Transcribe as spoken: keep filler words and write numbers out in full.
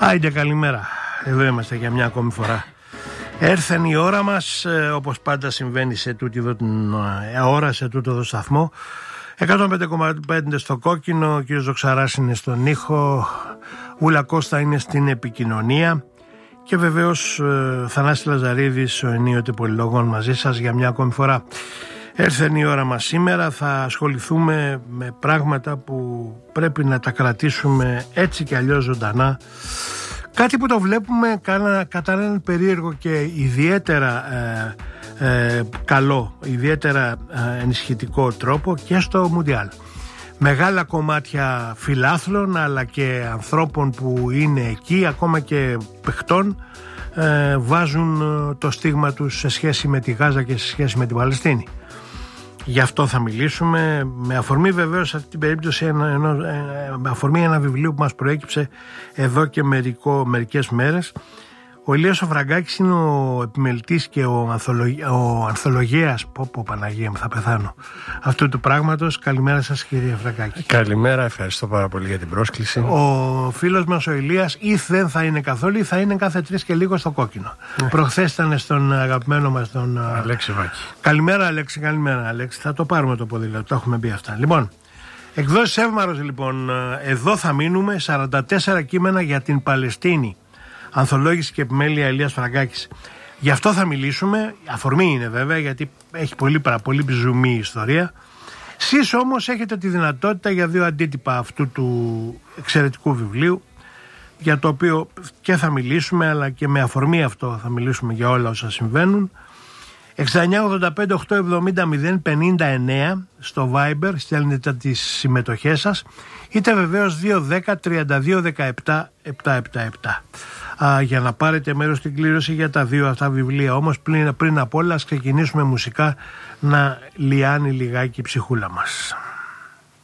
Άιντε, καλημέρα. Εδώ είμαστε για μια ακόμη φορά. Έρθεν η ώρα μας, ε, όπως πάντα συμβαίνει σε τούτη εδώ την ε, ώρα, σε τούτο εδώ σταθμό. εκατόν πέντε κόμμα πέντε στο κόκκινο, ο κ. Ζοξαράς είναι στον ήχο, Ούλα Κώστα είναι στην επικοινωνία και βεβαίως ε, Θανάσης Λαζαρίδης, ο ενίοτε πολυλογών, μαζί σας για μια ακόμη φορά. Έρθεν η ώρα μας σήμερα, θα ασχοληθούμε με πράγματα που πρέπει να τα κρατήσουμε έτσι και αλλιώς ζωντανά. Κάτι που το βλέπουμε κατά έναν περίεργο και ιδιαίτερα ε, ε, καλό, ιδιαίτερα ε, ενισχυτικό τρόπο και στο Μουντιάλ. Μεγάλα κομμάτια φιλάθλων αλλά και ανθρώπων που είναι εκεί, ακόμα και παιχτών, ε, βάζουν το στίγμα τους σε σχέση με τη Γάζα και σε σχέση με την Παλαιστίνη. Γι' αυτό θα μιλήσουμε, με αφορμή βεβαίως σε αυτή την περίπτωση ένα, ένα, με αφορμή ένα βιβλίο που μας προέκυψε εδώ και μερικό, μερικές μέρες. Ο Ηλίας ο Φραγκάκης είναι ο επιμελητής και ο, ανθολογ, ο ανθολογέας, πω πω Παναγία μου θα πεθάνω, αυτού του πράγματος. Καλημέρα σας, κύριε Φραγκάκη. Καλημέρα, ευχαριστώ πάρα πολύ για την πρόσκληση. Ο φίλος μας ο Ηλίας ή δεν θα είναι καθόλου ή θα είναι κάθε τρεις και λίγο στο κόκκινο. Ναι. Προχθές ήταν στον αγαπημένο μας τον Αλέξη Βάκη. Καλημέρα Αλέξη, καλημέρα Αλέξη. Θα το πάρουμε το ποδήλατο, το έχουμε πει αυτά. Λοιπόν, εκδόσεις Εύμαρος, λοιπόν, εδώ θα μείνουμε. Σαράντα τέσσερα κείμενα για την Παλαιστίνη. Ανθολόγηση και επιμέλεια Ηλίας Φραγκάκης. Γι' αυτό θα μιλήσουμε. Αφορμή είναι βέβαια, γιατί έχει πολύ, πολύ ζουμί η ιστορία. Σεις όμως έχετε τη δυνατότητα για δύο αντίτυπα αυτού του εξαιρετικού βιβλίου, για το οποίο και θα μιλήσουμε, αλλά και με αφορμή αυτό θα μιλήσουμε για όλα όσα συμβαίνουν. εξήντα εννιά ογδόντα πέντε οκτακόσια εβδομήντα μηδέν πενήντα εννέα στο Viber, στέλνετε τις συμμετοχές σας, είτε βεβαίως δύο δέκα τριάντα δύο δεκαεπτά επτακόσια εβδομήντα επτά. Α, για να πάρετε μέρος στην κλήρωση για τα δύο αυτά βιβλία. Όμως πριν, πριν απ' όλα ας ξεκινήσουμε μουσικά να λιάνει λιγάκι η ψυχούλα μας.